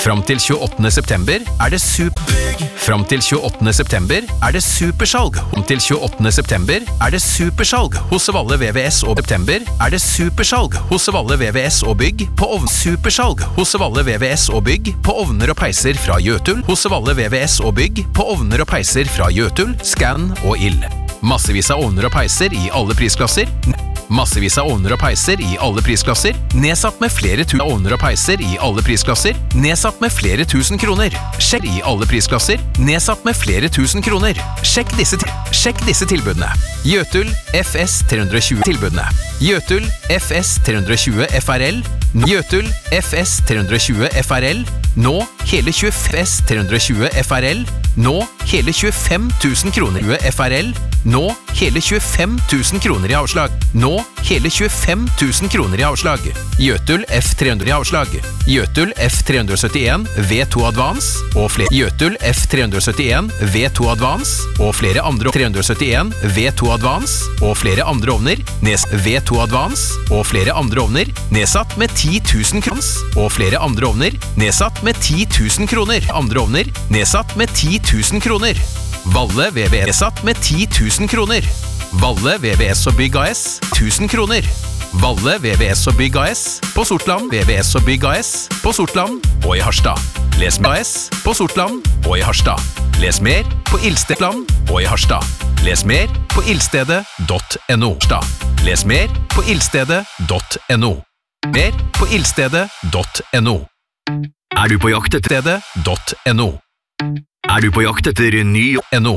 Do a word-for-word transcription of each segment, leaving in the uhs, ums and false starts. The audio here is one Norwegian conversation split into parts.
Fram til tjueåttende september er det super... Fram til tjueåttende september er det supersalg. Fram til tjueåttende september er det supersalg hos Valle V V S og september er det supersalg hos Valle V V S og bygg på ovn. Supersalg hos Valle V V S og bygg på ovner og peiser fra Jøtul. Hos Valle V V S og bygg på ovner og peiser fra Jøtul, Scan og Ild. Massevis av ovner og peiser i alle prisklasser. Massevis av ovner og peiser i alle prisklasser. Nedsatt med flere tusen ovner og peiser i alle prisklasser. Nedsatt med flere tusen kroner. Sjekk i alle prisklasser. Nedsatt med flere tusen kroner. Sjekk disse, Sjekk disse tilbudene. Jøtul F S tre hundre og tjue tilbudene. Jøtul F S tre hundre og tjue F R L. Jøtul F S tre hundre og tjue F R L. Nå hele tjuefem S tre hundre og tjue F R L. Nå hele tjuefem tusen kroner F R L. Nå hele tjuefem tusen kroner i avslag. Nå hele tjuefem tusen kroner i avslag. Jøtul F tre hundre i avslag. Jøtul F tre hundre og syttien V to Advance og flere Jøtul F tre hundre og syttien V to Advance og flere andre tre hundre og syttien V to Advance og flere andre ovner. Nes V to Advance og flere andre ovner nedsatt med ti tusen kroner og flere andre ovner nedsatt med ti tusen kroner. Andre ovner nedsatt med ti tusen kroner. Valle V V S nedsatt med ti tusen kroner. Valle V V S og Bygg A S tusen kroner. Valle V V S og Bygg A S på Sortland. V V S og Bygg A S på Sortland og i Harstad. Les mer A S på Sortland og i Harstad. Les mer på Ildstedland og i Harstad. Les mer på ildstedet punktum no. Les mer på ildstedet punktum no. Mer på ildstedet punktum no. Er du på jakt etter stedet punktum no. Er du på jakt etter ny jobb? No.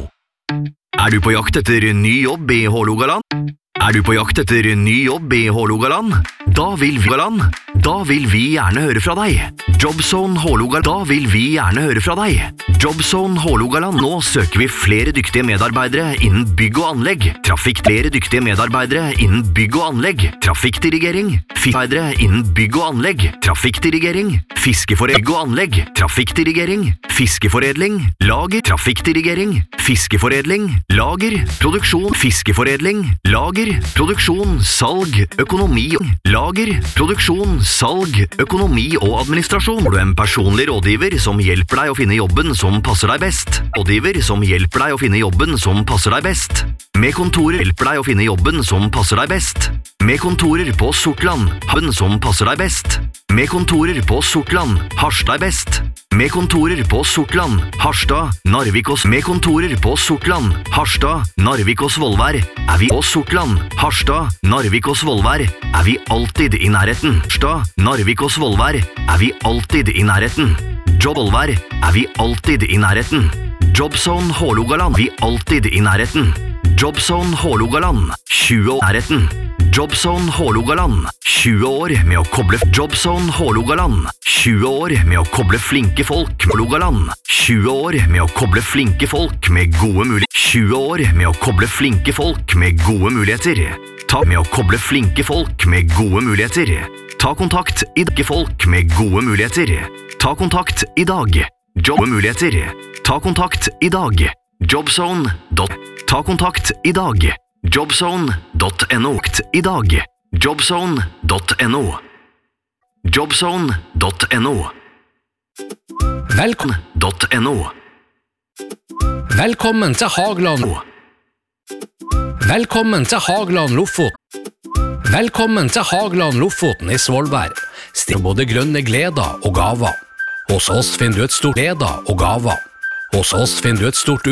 Er du på jakt etter ny jobb i Hålogaland? Er du på jakt etter ny jobb i Hålogaland? Da vil vi, da vil vi gjerne høre fra deg. Jobzone Hålogaland, da vil vi gjerne høre fra deg. Jobzone Hålogaland, nå søker vi flere dyktige medarbeidere innen bygg og anlegg. Trafikk, flere dyktige medarbeidere innen bygg og anlegg. Trafikkdirigering, fiskearbeidere innen bygg og anlegg. Trafikkdirigering, fiskeforedling og anlegg. Trafikkdirigering, fiskeforedling, lager. Trafikkdirigering, fiskeforedling, lager. Produksjon, fiskeforedling, lager. Produksjon, salg, økonomi, lager, produksjon, salg, økonomi og administrasjon. Er du en personlig rådgiver som hjelper deg å finne jobben som passer deg best? Rådgiver som hjelper deg å finne jobben som passer deg best? Med kontorer hjelper deg å finne jobben som passer deg best. Med kontorer på Sortland, jobben som passer deg best. Med kontorer på Sortland, Harstad er best. Med kontorer på Sortland, Harstad, Narvik og Med kontorer på Sortland, Harstad, Narvik og Svolvær er vi på Sortland, Harstad, Narvik og Svolvær er vi alltid i nærheten. Harstad, Narvik og Svolvær er vi alltid i nærheten. Jobbolvær er vi alltid i nærheten. Jobzone Hålogaland vi alltid i nærheten. Jobzone Hålogaland tjue år i nærheten. Jobzone Hålogaland tjue år med å koble Jobzone Hålogaland tjue år med å koble flinke folk. Hålogaland tjue år med å koble flinke folk med gode muligheter. tjue år med å koble flinke folk med gode muligheter. Ta med å koble flinke folk med gode muligheter. Ta kontakt i dag. Folk med gode muligheter. Ta kontakt i dag. Jobbmuligheter. Ta kontakt i dag. Jobzone. Ta kontakt i dag. Jobzone punktum no i dag. Jobzone punktum no. Jobzone punktum no. Velkommen .no. Velkommen til Hagland. Velkommen til Hagland Lofoten. Velkommen til Hagland Lofoten i Svolvær. Still både grønne gleder og gaver. Hos oss finner du et stort gleder og gaver. Hos oss finner du et stort